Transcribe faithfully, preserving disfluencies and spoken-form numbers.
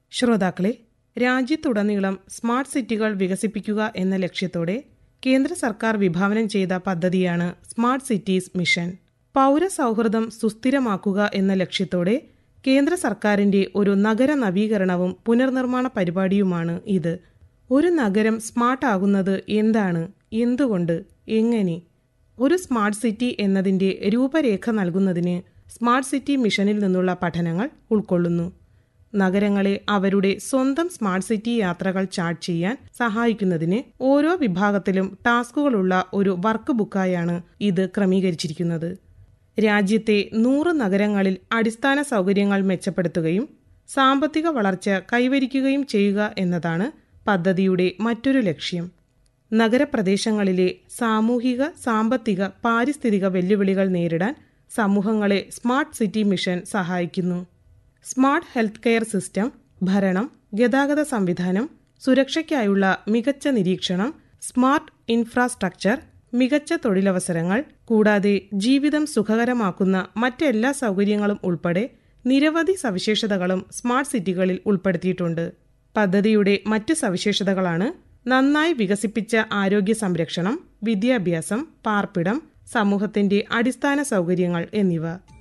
ശ്രോതാക്കളെ, രാജ്യത്തുടനീളം സ്മാർട്ട് സിറ്റികൾ വികസിപ്പിക്കുക എന്ന ലക്ഷ്യത്തോടെ കേന്ദ്ര സർക്കാർ വിഭാവനം ചെയ്ത പദ്ധതിയാണ് സ്മാർട്ട് സിറ്റീസ് മിഷൻ. പൗരസൗഹൃദം സുസ്ഥിരമാക്കുക എന്ന ലക്ഷ്യത്തോടെ കേന്ദ്ര സർക്കാരിന്റെ ഒരു നഗര നവീകരണവും പുനർനിർമ്മാണ പരിപാടിയുമാണ് ഇത്. ഒരു നഗരം സ്മാർട്ട് ആകുന്നത് എന്താണ്, എന്തുകൊണ്ട്, എങ്ങനെ? ഒരു സ്മാർട്ട് സിറ്റി എന്നതിന്റെ രൂപരേഖ നൽകുന്നതിന് സ്മാർട്ട് സിറ്റി മിഷനിൽ നിന്നുള്ള പഠനങ്ങൾ ഉൾക്കൊള്ളുന്നു. നഗരങ്ങളെ അവരുടെ സ്വന്തം സ്മാർട്ട് സിറ്റി യാത്രകൾ ചാർട്ട് ചെയ്യാൻ സഹായിക്കുന്നതിന് ഓരോ വിഭാഗത്തിലും ടാസ്കുകളുള്ള ഒരു വർക്ക് ബുക്കായാണ് ഇത് ക്രമീകരിച്ചിരിക്കുന്നത്. രാജ്യത്തെ നൂറ് നഗരങ്ങളിൽ അടിസ്ഥാന സൗകര്യങ്ങൾ മെച്ചപ്പെടുത്തുകയും സാമ്പത്തിക വളർച്ച കൈവരിക്കുകയും ചെയ്യുക എന്നതാണ് പദ്ധതിയുടെ മറ്റൊരു ലക്ഷ്യം. നഗരപ്രദേശങ്ങളിലെ സാമൂഹിക, സാമ്പത്തിക, പാരിസ്ഥിതിക വെല്ലുവിളികൾ നേരിടാൻ സമൂഹങ്ങളെ സ്മാർട്ട് സിറ്റി മിഷൻ സഹായിക്കുന്നു. സ്മാർട്ട് ഹെൽത്ത് കെയർ സിസ്റ്റം, ഭരണം, ഗതാഗത സംവിധാനം, സുരക്ഷയ്ക്കായുള്ള മികച്ച നിരീക്ഷണം, സ്മാർട്ട് ഇൻഫ്രാസ്ട്രക്ചർ, മികച്ച തൊഴിലവസരങ്ങൾ, കൂടാതെ ജീവിതം സുഖകരമാക്കുന്ന മറ്റെല്ലാ സൗകര്യങ്ങളും ഉൾപ്പെടെ നിരവധി സവിശേഷതകളും സ്മാർട്ട് സിറ്റികളിൽ ഉൾപ്പെടുത്തിയിട്ടുണ്ട്. പദ്ധതിയുടെ മറ്റ് സവിശേഷതകളാണ് നന്നായി വികസിപ്പിച്ച ആരോഗ്യ സംരക്ഷണം, വിദ്യാഭ്യാസം, പാർപ്പിടം, സമൂഹത്തിന്റെ അടിസ്ഥാന സൗകര്യങ്ങൾ എന്നിവ.